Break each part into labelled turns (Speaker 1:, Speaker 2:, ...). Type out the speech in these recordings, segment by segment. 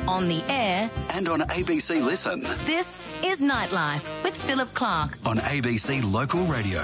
Speaker 1: on the air,
Speaker 2: and on ABC Listen.
Speaker 1: this is Nightlife with Philip Clark.
Speaker 2: On ABC Local Radio.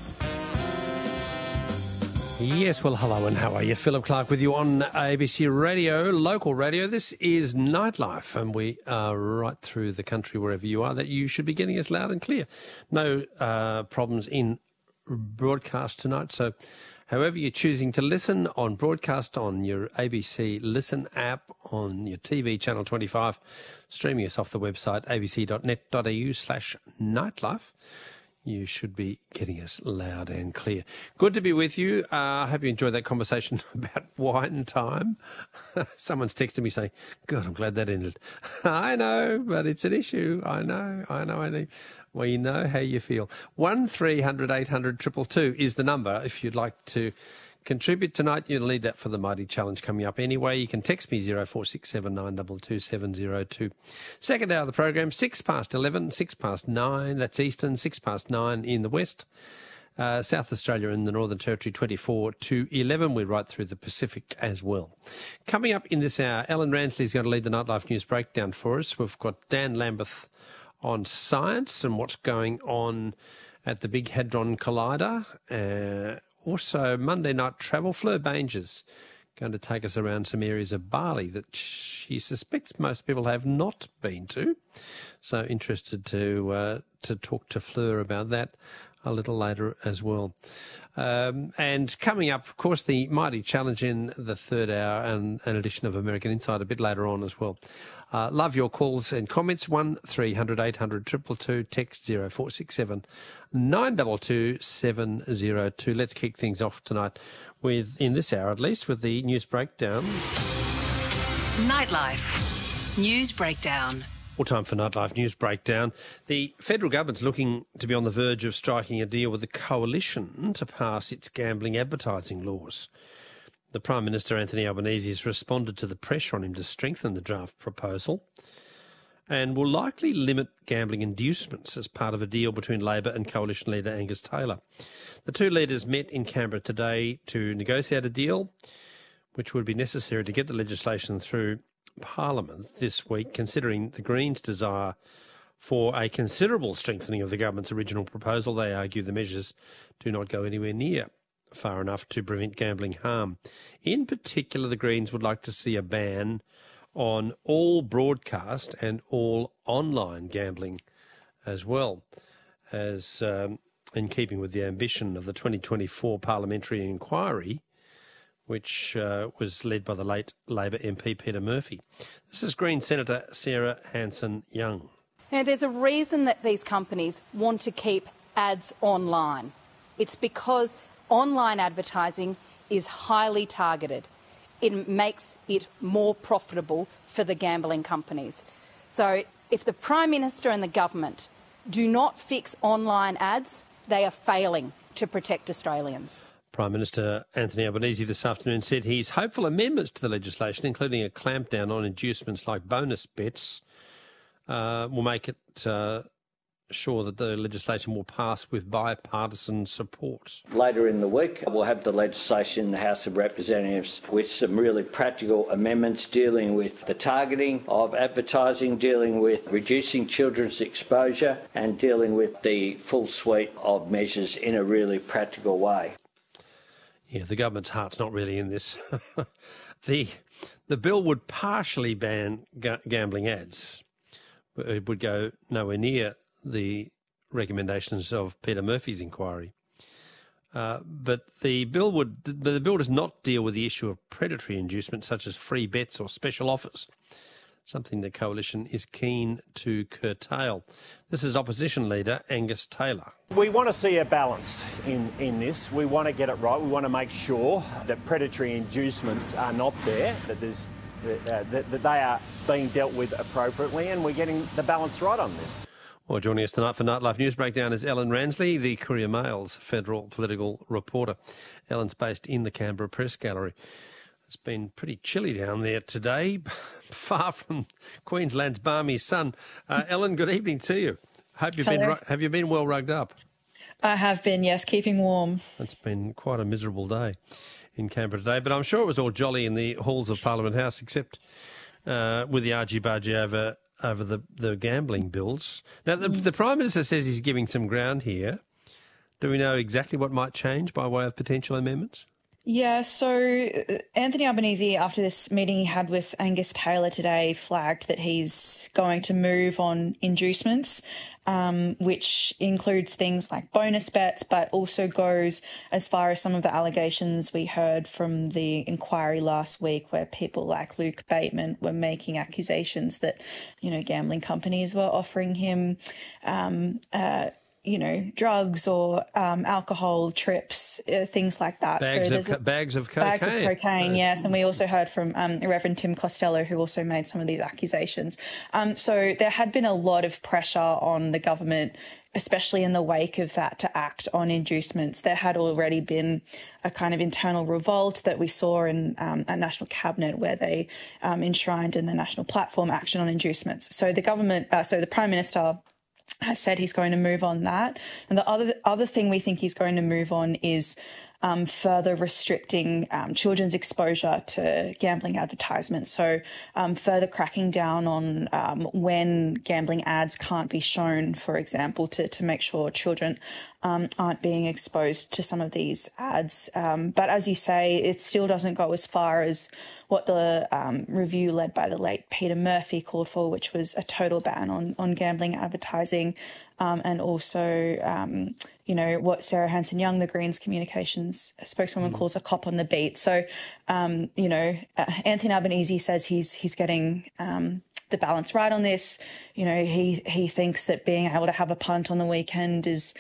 Speaker 3: Yes, well, hello and how are you? Philip Clark with you on ABC Radio, local radio. This is Nightlife, and we are right through the country, wherever you are, that you should be getting us loud and clear. No problems in broadcast tonight, so however you're choosing to listen on broadcast, on your ABC Listen app, on your TV, Channel 25, streaming us off the website abc.net.au/nightlife, you should be getting us loud and clear. Good to be with you. I hope you enjoyed that conversation about wine time. Someone's texted me saying, God, I'm glad that ended. I know, but it's an issue. I know. We know how you feel. 1300 800 222 is the number if you'd like to contribute tonight. You'll need that for the Mighty Challenge coming up anyway. You can text me 0467 922 702. Second hour of the program, 6 past 11, 6 past 9, that's Eastern, 6 past 9 in the West. South Australia and the Northern Territory, 24 to 11. We're right through the Pacific as well. Coming up in this hour, Ellen Ransley's going to lead the Nightlife News Breakdown for us. We've got Dan Lambeth on science and what's going on at the Big Hadron Collider. Also, Monday night travel. Fleur Banger's going to take us around some areas of Bali that she suspects most people have not been to. So interested to talk to Fleur about that a little later as well. And coming up, of course, the Mighty Challenge in the third hour and an edition of American Insight a bit later on as well. Love your calls and comments. 1300 800 222, text 0467 922 702. Let's kick things off tonight with, in this hour at least, with the news breakdown.
Speaker 1: Nightlife News Breakdown.
Speaker 3: All time for Nightlife News Breakdown. The federal government's looking to be on the verge of striking a deal with the coalition to pass its gambling advertising laws. The Prime Minister, Anthony Albanese, has responded to the pressure on him to strengthen the draft proposal and will likely limit gambling inducements as part of a deal between Labor and Coalition leader Angus Taylor. The two leaders met in Canberra today to negotiate a deal which would be necessary to get the legislation through Parliament this week, considering the Greens' desire for a considerable strengthening of the government's original proposal. They argue the measures do not go anywhere near far enough to prevent gambling harm. In particular, the Greens would like to see a ban on all broadcast and all online gambling as well, as in keeping with the ambition of the 2024 parliamentary inquiry, which was led by the late Labor MP Peter Murphy. This is Green Senator Sarah Hanson-Young.
Speaker 4: Now, there's a reason that these companies want to keep ads online. It's because online advertising is highly targeted. It makes it more profitable for the gambling companies. So if the Prime Minister and the government do not fix online ads, they are failing to protect Australians.
Speaker 3: Prime Minister Anthony Albanese this afternoon said he's hopeful amendments to the legislation, including a clampdown on inducements like bonus bets, will make it sure that the legislation will pass with bipartisan support.
Speaker 5: Later in the week, we'll have the legislation in the House of Representatives with some really practical amendments dealing with the targeting of advertising, dealing with reducing children's exposure and dealing with the full suite of measures in a really practical way.
Speaker 3: Yeah, the government's heart's not really in this. The bill would partially ban gambling ads. It would go nowhere near the recommendations of Peter Murphy's inquiry. But the bill does not deal with the issue of predatory inducement such as free bets or special offers, something the Coalition is keen to curtail. This is Opposition Leader Angus Taylor.
Speaker 6: We want to see a balance in this. We want to get it right. We want to make sure that predatory inducements are not there, that they are being dealt with appropriately, and we're getting the balance right on this.
Speaker 3: Well, joining us tonight for Nightlife News Breakdown is Ellen Ransley, the Courier Mail's federal political reporter. Ellen's based in the Canberra Press Gallery. It's been pretty chilly down there today, far from Queensland's balmy sun. Ellen, good evening to you. Have you been well rugged up?
Speaker 7: I have been, yes, keeping warm.
Speaker 3: It's been quite a miserable day in Canberra today, but I'm sure it was all jolly in the halls of Parliament House, except with the argy-bargy over the gambling bills. Now, the Prime Minister says he's giving some ground here. Do we know exactly what might change by way of potential amendments?
Speaker 7: Yeah, so Anthony Albanese, after this meeting he had with Angus Taylor today, flagged that he's going to move on inducements, which includes things like bonus bets, but also goes as far as some of the allegations we heard from the inquiry last week, where people like Luke Bateman were making accusations that, gambling companies were offering him drugs or alcohol trips, things like that.
Speaker 3: Bags of cocaine.
Speaker 7: Bags of cocaine, yes. And we also heard from Reverend Tim Costello, who also made some of these accusations. So there had been a lot of pressure on the government, especially in the wake of that, to act on inducements. There had already been a kind of internal revolt that we saw in a National Cabinet, where they enshrined in the National Platform action on inducements. So the Prime Minister has said he's going to move on that. And the other thing we think he's going to move on is further restricting children's exposure to gambling advertisements. So further cracking down on when gambling ads can't be shown, for example, to make sure children aren't being exposed to some of these ads. But as you say, it still doesn't go as far as what the review led by the late Peter Murphy called for, which was a total ban on gambling advertising, and also, what Sarah Hanson-Young, the Greens communications spokeswoman, calls a cop on the beat. So, Anthony Albanese says he's getting the balance right on this. He thinks that being able to have a punt on the weekend is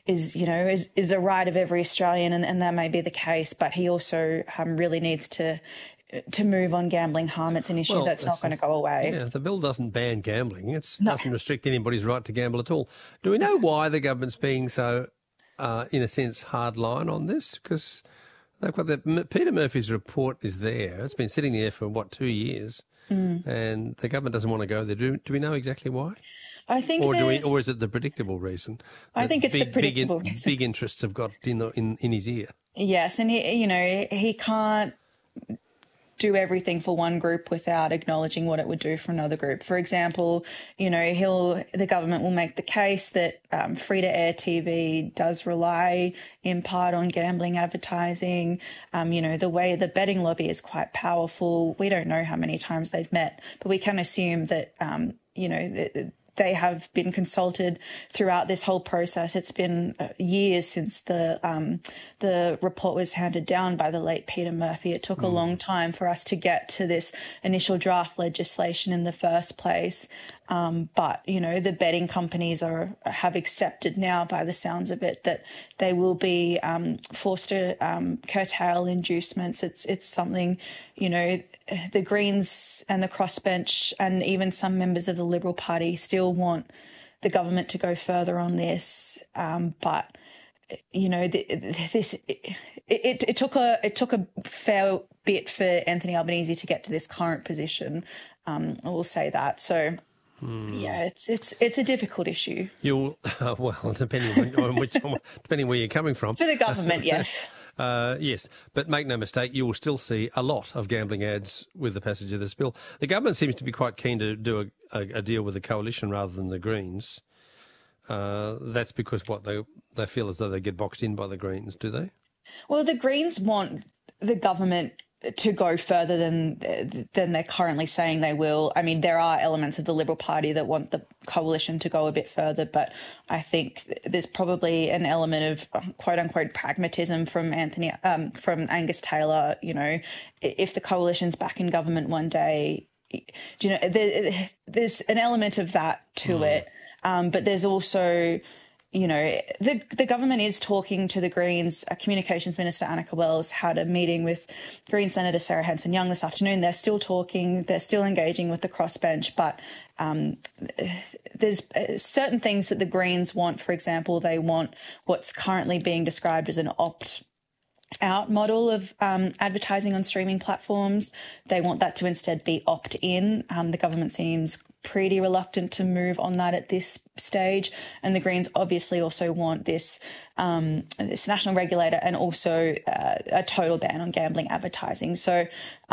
Speaker 7: a right of every Australian, and that may be the case, but he also really needs to move on gambling harm. It's an issue that's not going to go away.
Speaker 3: Yeah, the bill doesn't ban gambling. It doesn't restrict anybody's right to gamble at all. Do we know why the government's being so, in a sense, hardline on this? Because they've got that. Peter Murphy's report is there. It's been sitting there for, 2 years? And the government doesn't want to go there. Do we know exactly why?
Speaker 7: I think,
Speaker 3: or is it the predictable reason?
Speaker 7: I think it's the predictable reason.
Speaker 3: Big interests have got in his ear.
Speaker 7: Yes, and he can't do everything for one group without acknowledging what it would do for another group. For example, the government will make the case that free-to-air TV does rely in part on gambling advertising. The way the betting lobby is quite powerful. We don't know how many times they've met, but we can assume that, they have been consulted throughout this whole process. It's been years since the report was handed down by the late Peter Murphy. It took a long time for us to get to this initial draft legislation in the first place. But the betting companies have accepted now, by the sounds of it, that they will be forced to curtail inducements. It's something, the Greens and the crossbench and even some members of the Liberal Party still want the government to go further on this. But it took a fair bit for Anthony Albanese to get to this current position. I will say that. So. Yeah, it's a difficult issue.
Speaker 3: Depending where you're coming from.
Speaker 7: For the government, yes.
Speaker 3: Yes, but make no mistake, you will still see a lot of gambling ads with the passage of this bill. The government seems to be quite keen to do a deal with the coalition rather than the Greens. That's because they feel as though they get boxed in by the Greens, do they? Well,
Speaker 7: the Greens want the government to go further than they're currently saying they will. I mean, there are elements of the Liberal Party that want the coalition to go a bit further, but I think there's probably an element of quote unquote pragmatism from Angus Taylor. If the coalition's back in government one day, there's an element of that to it. But there's also, the government is talking to the Greens. Communications Minister Annika Wells had a meeting with Green Senator Sarah Hanson-Young this afternoon. They're still talking. They're still engaging with the crossbench. But there's certain things that the Greens want. For example, they want what's currently being described as an opt-out model of advertising on streaming platforms. They want that to instead be opt-in. The government seems pretty reluctant to move on that at this stage. And the Greens obviously also want this national regulator and also a total ban on gambling advertising. So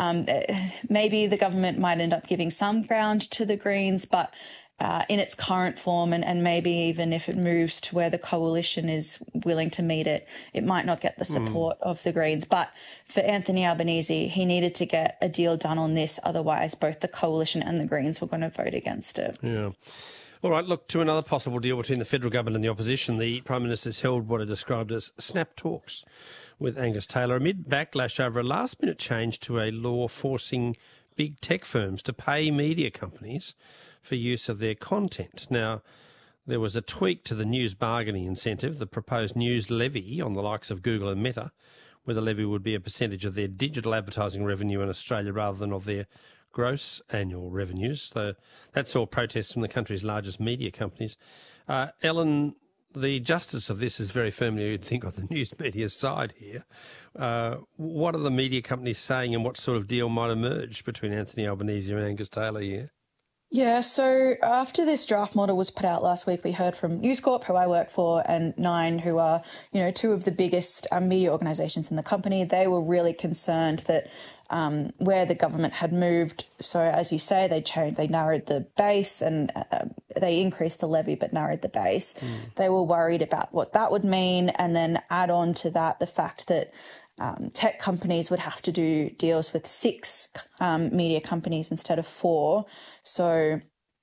Speaker 7: maybe the government might end up giving some ground to the Greens, but in its current form, and maybe even if it moves to where the coalition is willing to meet it, it might not get the support of the Greens. But for Anthony Albanese, he needed to get a deal done on this. Otherwise, both the coalition and the Greens were going to vote against it.
Speaker 3: Yeah. All right, look, to another possible deal between the federal government and the opposition. The Prime Minister's held what are described as snap talks with Angus Taylor amid backlash over a last-minute change to a law forcing big tech firms to pay media companies for use of their content. Now, there was a tweak to the news bargaining incentive, the proposed news levy on the likes of Google and Meta, where the levy would be a percentage of their digital advertising revenue in Australia rather than of their gross annual revenues. So that saw protests from the country's largest media companies. Ellen, the justice of this is very firmly, you'd think, on the news media's side here. What are the media companies saying, and what sort of deal might emerge between Anthony Albanese and Angus Taylor here?
Speaker 7: Yeah, so after this draft model was put out last week, we heard from News Corp, who I work for, and Nine, who are, two of the biggest media organisations in the company. They were really concerned that where the government had moved, so as you say, they narrowed the base and they increased the levy but narrowed the base. They were worried about what that would mean, and then add on to that the fact that tech companies would have to do deals with 6 media companies instead of 4. So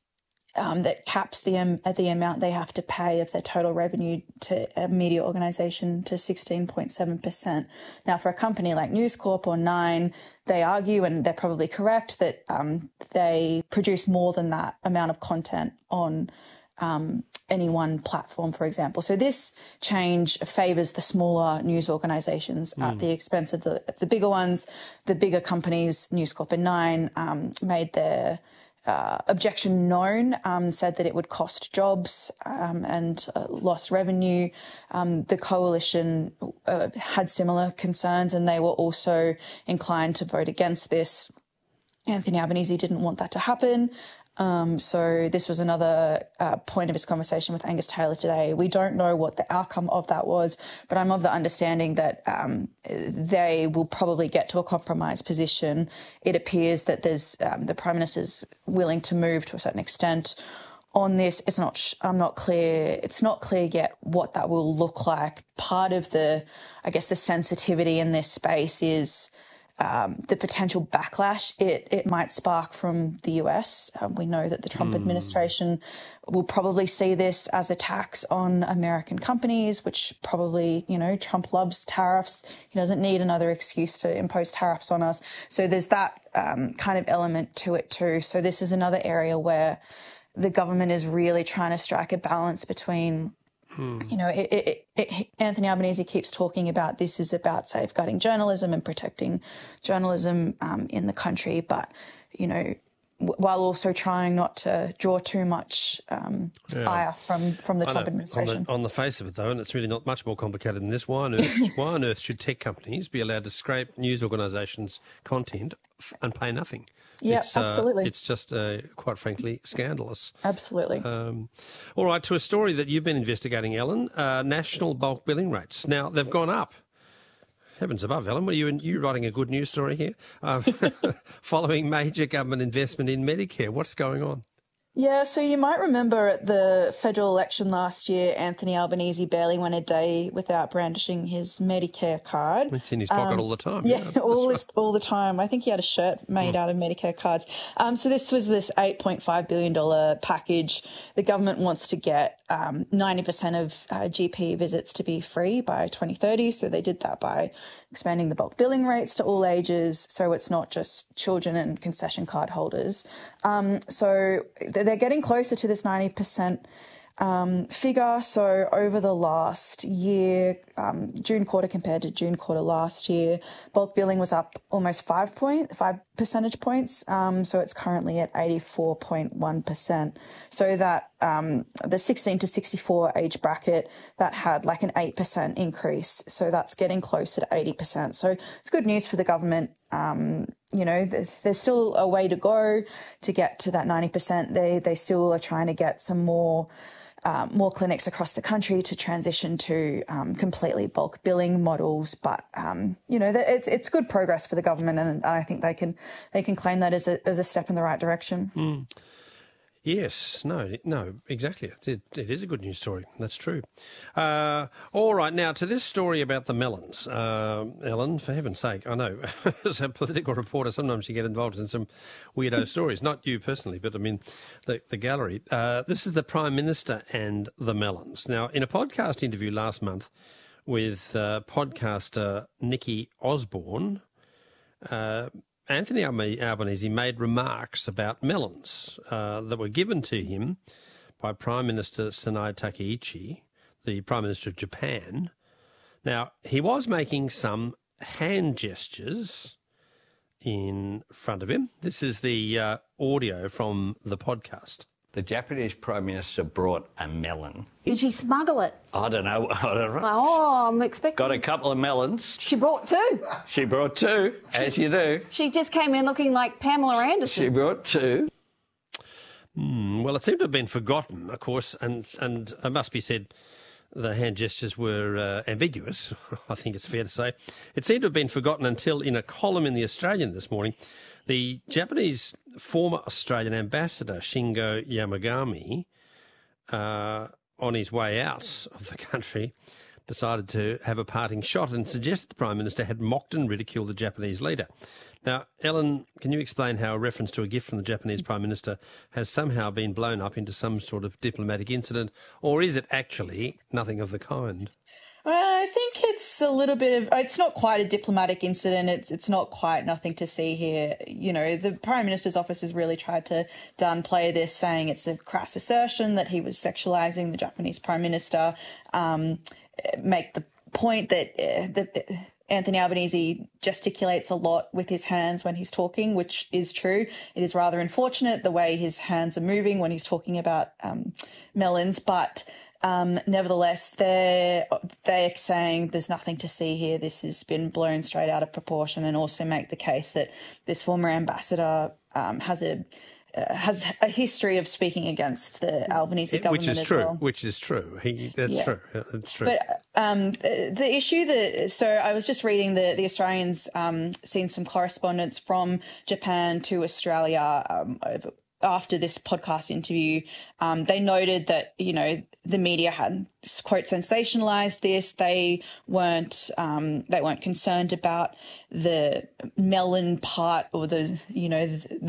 Speaker 7: that caps the amount they have to pay of their total revenue to a media organisation to 16.7%. Now, for a company like News Corp or Nine, they argue, and they're probably correct, that they produce more than that amount of content on any one platform, for example. So this change favours the smaller news organisations at the expense of the bigger ones. The bigger companies, News Corp and Nine, made their objection known, said that it would cost jobs and lost revenue. The coalition had similar concerns, and they were also inclined to vote against this. Anthony Albanese didn't want that to happen. So this was another point of his conversation with Angus Taylor today. We don't know what the outcome of that was, but I'm of the understanding that they will probably get to a compromise position. It appears that there's the Prime Minister's willing to move to a certain extent on this. It's not clear yet what that will look like. Part of the sensitivity in this space is the potential backlash it might spark from the US. We know that the Trump administration will probably see this as a tax on American companies, which probably, Trump loves tariffs. He doesn't need another excuse to impose tariffs on us. So there's that kind of element to it too. So this is another area where the government is really trying to strike a balance between Anthony Albanese keeps talking about this is about safeguarding journalism and protecting journalism in the country, but, while also trying not to draw too much ire from the Trump administration.
Speaker 3: On the face of it, though, and it's really not much more complicated than this, why on earth should tech companies be allowed to scrape news organisations' content and pay nothing?
Speaker 7: Yeah, absolutely.
Speaker 3: It's just, quite frankly, scandalous.
Speaker 7: Absolutely.
Speaker 3: All right, to a story that you've been investigating, Ellen, national bulk billing rates. Now, they've gone up. Heavens above, Ellen, were you writing a good news story here? Following major government investment in Medicare. What's going on?
Speaker 7: Yeah, so you might remember at the federal election last year, Anthony Albanese barely went a day without brandishing his Medicare card.
Speaker 3: It's in his pocket all the time.
Speaker 7: Yeah, all the time. I think he had a shirt made out of Medicare cards. So this was this $8.5 billion package. The government wants to get 90% of GP visits to be free by 2030. So they did that by expanding the bulk billing rates to all ages. So it's not just children and concession card holders. So they're getting closer to this 90% figure. So over the last year, June quarter compared to June quarter last year, bulk billing was up almost 5 percentage points. So it's currently at 84.1%. So that the 16 to 64 age bracket, that had like an 8% increase. So that's getting closer to 80%. So it's good news for the government. There's still a way to go to get to that 90%. They still are trying to get some more clinics across the country to transition to completely bulk billing models. But, it's good progress for the government, and I think they can claim that as a step in the right direction.
Speaker 3: Mm. Yes, no, exactly. It is a good news story. That's true. All right, now to this story about the melons. Ellen, for heaven's sake, I know, as a political reporter, sometimes you get involved in some weirdo stories. Not you personally, but I mean the gallery. This is the Prime Minister and the melons. Now, in a podcast interview last month with podcaster Nikki Osborne, Anthony Albanese made remarks about melons that were given to him by Prime Minister Sanae Takaichi, the Prime Minister of Japan. Now, he was making some hand gestures in front of him. This is the audio from the podcast.
Speaker 5: The Japanese Prime Minister brought a melon.
Speaker 8: Did she smuggle it?
Speaker 5: I don't know.
Speaker 8: Oh, I'm expecting...
Speaker 5: Got a couple of melons.
Speaker 8: She brought two.
Speaker 5: She brought two, as you do.
Speaker 8: She just came in looking like Pamela Anderson.
Speaker 5: She brought two.
Speaker 3: Well, it seemed to have been forgotten, of course, and it must be said the hand gestures were ambiguous, I think it's fair to say. It seemed to have been forgotten until in a column in The Australian this morning, the Japanese former Australian ambassador, Shingo Yamagami, on his way out of the country, decided to have a parting shot and suggested the Prime Minister had mocked and ridiculed the Japanese leader. Now, Ellen, can you explain how a reference to a gift from the Japanese Prime Minister has somehow been blown up into some sort of diplomatic incident, or is it actually nothing of the kind?
Speaker 7: I think it's a little bit of, it's not quite a diplomatic incident. It's not quite nothing to see here. The Prime Minister's office has really tried to downplay this, saying it's a crass assertion that he was sexualising the Japanese Prime Minister, make the point that Anthony Albanese gesticulates a lot with his hands when he's talking, which is true. It is rather unfortunate the way his hands are moving when he's talking about melons, but nevertheless, they're saying there's nothing to see here. This has been blown straight out of proportion, and also make the case that this former ambassador has a history of speaking against the Albanese government as well.
Speaker 3: Which is true. That's true. It's true.
Speaker 7: But the issue so I was just reading the Australians seen some correspondence from Japan to Australia after this podcast interview. They noted that, the media had, quote, sensationalized this. They weren't concerned about the melon part, or the